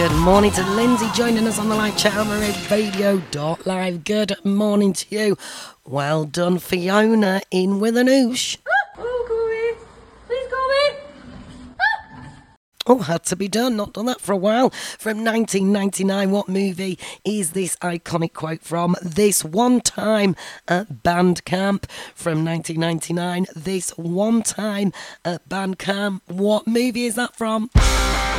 Good morning to Lindsay joining us on the live chat over at radio.live. Good morning to you. Well done, Fiona, in with an oosh. Oh, had to be done. Not done that for a while. From 1999, what movie is this iconic quote from? This one time at band camp. From 1999, this one time at band camp. What movie is that from?